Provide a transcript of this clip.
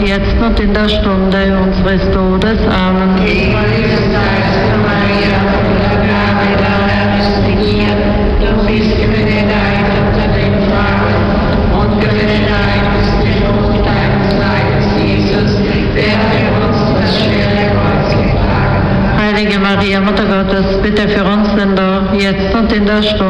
jetzt und in der Stunde unseres Todes. Amen. Du bist gebenedeit unter den Frauen und gebenedeit ist die Frucht deines Leibes, Jesus, der für uns das schwere Kreuz getragen hat. Heilige Maria, Mutter Gottes, bitte für uns Sünder, jetzt und in der Stunde